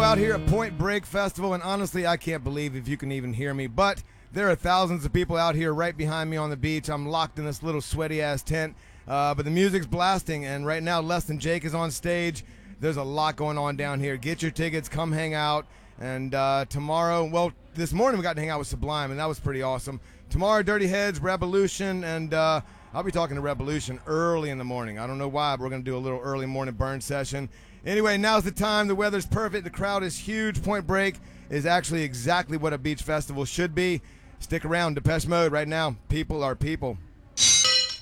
out here at Point Break Festival, and honestly, I can't believe if you can even hear me, but there are thousands of people out here right behind me on the beach. I'm locked in this little sweaty-ass tent, but the music's blasting, and right now, Less Than Jake is on stage. There's a lot going on down here. Get your tickets, come hang out, and tomorrow, well, this morning we got to hang out with Sublime, and that was pretty awesome. Tomorrow, Dirty Heads, Revolution, and I'll be talking to Revolution early in the morning. I don't know why, but we're going to do a little early morning burn session. Anyway, now's the time. The weather's perfect. The crowd is huge. Point Break is actually exactly what a beach festival should be. Stick around. Depeche Mode right now. People are people.